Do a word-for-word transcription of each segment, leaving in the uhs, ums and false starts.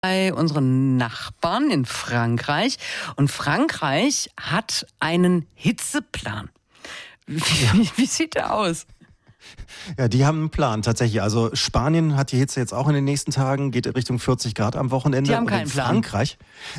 bei unseren Nachbarn in Frankreich. Und Frankreich hat einen Hitzeplan. Wie, wie, wie sieht der aus? Ja, die haben einen Plan tatsächlich. Also Spanien hat die Hitze jetzt auch in den nächsten Tagen, geht Richtung vierzig Grad am Wochenende. Die haben und keinen in Plan. Frankreich,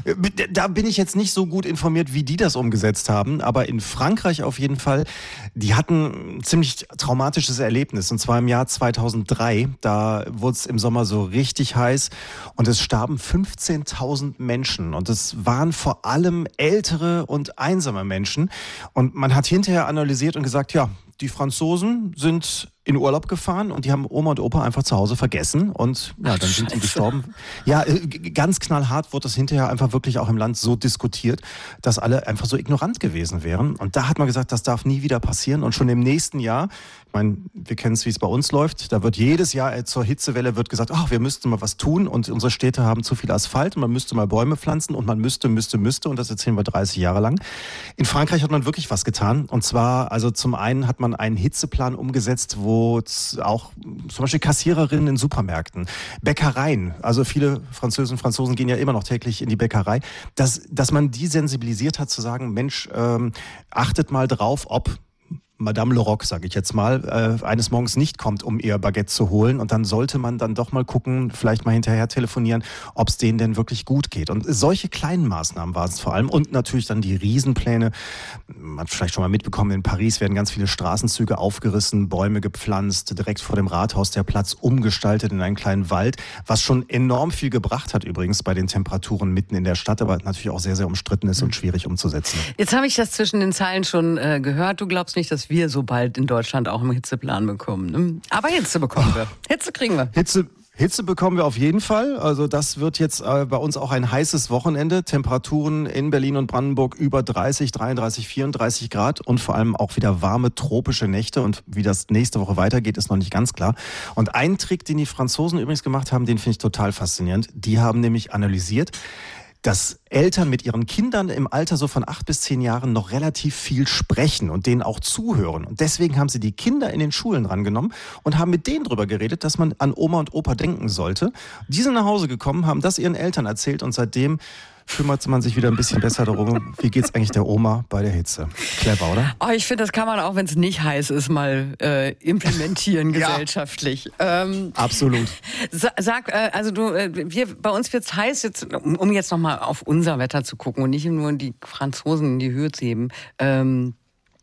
da bin ich jetzt nicht so gut informiert, wie die das umgesetzt haben, aber in Frankreich auf jeden Fall, die hatten ein ziemlich traumatisches Erlebnis. Und zwar im Jahr zweitausenddrei, da wurde es im Sommer so richtig heiß und es starben fünfzehntausend Menschen. Und es waren vor allem ältere und einsame Menschen. Und man hat hinterher analysiert und gesagt, ja, die Franzosen sind in Urlaub gefahren und die haben Oma und Opa einfach zu Hause vergessen und ja, dann sind die gestorben. Ja, ganz knallhart wurde das hinterher einfach wirklich auch im Land so diskutiert, dass alle einfach so ignorant gewesen wären. Und da hat man gesagt, das darf nie wieder passieren. Und schon im nächsten Jahr, ich meine, wir kennen es, wie es bei uns läuft, da wird jedes Jahr zur Hitzewelle wird gesagt, ach, wir müssten mal was tun und unsere Städte haben zu viel Asphalt und man müsste mal Bäume pflanzen und man müsste, müsste, müsste und das erzählen wir dreißig Jahre lang. In Frankreich hat man wirklich was getan und zwar, also zum einen hat man einen Hitzeplan umgesetzt, wo auch zum Beispiel Kassiererinnen in Supermärkten, Bäckereien, also viele Französinnen und Franzosen gehen ja immer noch täglich in die Bäckerei, dass, dass man die sensibilisiert hat zu sagen, Mensch, ähm, achtet mal drauf, ob Madame Leroc, sage ich jetzt mal, äh, eines Morgens nicht kommt, um ihr Baguette zu holen. Und dann sollte man dann doch mal gucken, vielleicht mal hinterher telefonieren, ob es denen denn wirklich gut geht. Und solche kleinen Maßnahmen waren es vor allem. Und natürlich dann die Riesenpläne. Man hat vielleicht schon mal mitbekommen, in Paris werden ganz viele Straßenzüge aufgerissen, Bäume gepflanzt, direkt vor dem Rathaus der Platz umgestaltet in einen kleinen Wald, was schon enorm viel gebracht hat übrigens bei den Temperaturen mitten in der Stadt, aber natürlich auch sehr, sehr umstritten ist und schwierig umzusetzen. Jetzt habe ich das zwischen den Zeilen schon äh, gehört. Du glaubst nicht, dass wir so bald in Deutschland auch einen Hitzeplan bekommen. Ne? Aber Hitze bekommen wir. Hitze kriegen wir. Hitze, Hitze bekommen wir auf jeden Fall. Also das wird jetzt äh, bei uns auch ein heißes Wochenende. Temperaturen in Berlin und Brandenburg über dreißig, dreiunddreißig, vierunddreißig Grad und vor allem auch wieder warme tropische Nächte. Und wie das nächste Woche weitergeht, ist noch nicht ganz klar. Und ein Trick, den die Franzosen übrigens gemacht haben, den finde ich total faszinierend. Die haben nämlich analysiert, dass Eltern mit ihren Kindern im Alter so von acht bis zehn Jahren noch relativ viel sprechen und denen auch zuhören. Und deswegen haben sie die Kinder in den Schulen rangenommen und haben mit denen drüber geredet, dass man an Oma und Opa denken sollte. Die sind nach Hause gekommen, haben das ihren Eltern erzählt und seitdem kümmert man sich wieder ein bisschen besser darum, wie geht's eigentlich der Oma bei der Hitze. Clever, oder? Oh, ich finde, das kann man auch, wenn es nicht heiß ist, mal äh, implementieren gesellschaftlich. Ja. Ähm, Absolut. Sag, äh, also du, äh, wir, bei uns wird's heiß, jetzt, um, um jetzt nochmal auf unser Wetter zu gucken und nicht nur die Franzosen in die Höhe zu heben. Ähm,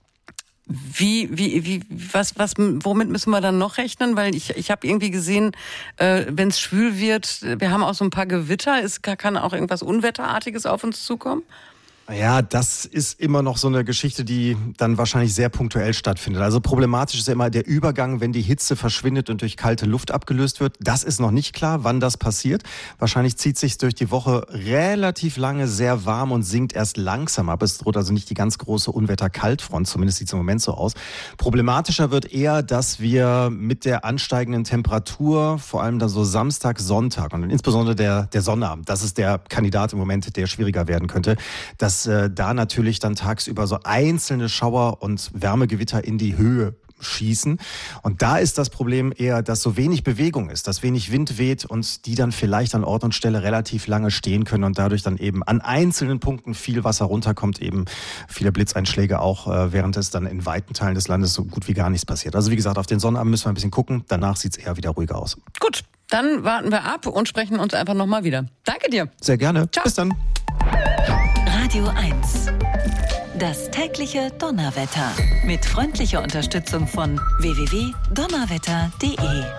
Wie, wie, wie, was, was, womit müssen wir dann noch rechnen? Weil ich, ich habe irgendwie gesehen, äh, wenn es schwül wird, wir haben auch so ein paar Gewitter, es kann auch irgendwas Unwetterartiges auf uns zukommen? Ja, das ist immer noch so eine Geschichte, die dann wahrscheinlich sehr punktuell stattfindet. Also problematisch ist ja immer der Übergang, wenn die Hitze verschwindet und durch kalte Luft abgelöst wird. Das ist noch nicht klar, wann das passiert. Wahrscheinlich zieht sich durch die Woche relativ lange sehr warm und sinkt erst langsam ab. Es droht also nicht die ganz große Unwetter-Kaltfront, zumindest sieht es im Moment so aus. Problematischer wird eher, dass wir mit der ansteigenden Temperatur, vor allem dann so Samstag, Sonntag und insbesondere der, der Sonnabend, das ist der Kandidat im Moment, der schwieriger werden könnte, dass äh, da natürlich dann tagsüber so einzelne Schauer und Wärmegewitter in die Höhe schießen. Und da ist das Problem eher, dass so wenig Bewegung ist, dass wenig Wind weht und die dann vielleicht an Ort und Stelle relativ lange stehen können und dadurch dann eben an einzelnen Punkten viel Wasser runterkommt, eben viele Blitzeinschläge auch, äh, während es dann in weiten Teilen des Landes so gut wie gar nichts passiert. Also wie gesagt, auf den Sonnabend müssen wir ein bisschen gucken, danach sieht es eher wieder ruhiger aus. Gut, dann warten wir ab und sprechen uns einfach nochmal wieder. Danke dir. Sehr gerne. Ciao. Bis dann. Radio eins. Das tägliche Donnerwetter. Mit freundlicher Unterstützung von w w w punkt donnerwetter punkt d e.